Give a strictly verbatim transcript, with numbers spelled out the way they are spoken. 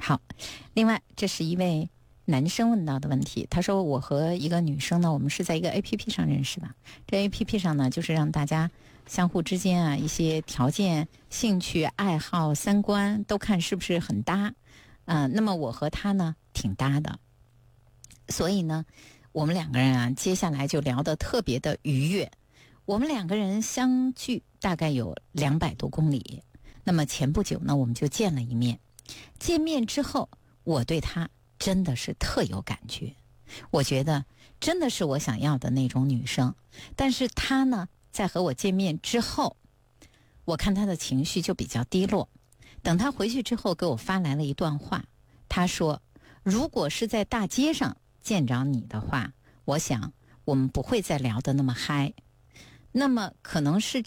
好，另外这是一位男生问到的问题，他说我和一个女生呢，我们是在一个 A P P 上认识的，这 A P P 上呢就是让大家相互之间啊一些条件、兴趣、爱好、三观都看是不是很搭，嗯、呃，那么我和他呢挺搭的，所以呢我们两个人啊接下来就聊得特别的愉悦，我们两个人相距大概有两百多公里，那么前不久呢我们就见了一面，见面之后我对他真的是特有感觉，我觉得真的是我想要的那种女生，但是她呢在和我见面之后，我看她的情绪就比较低落，等她回去之后给我发来了一段话，她说如果是在大街上见着你的话，我想我们不会再聊得那么嗨，那么可能是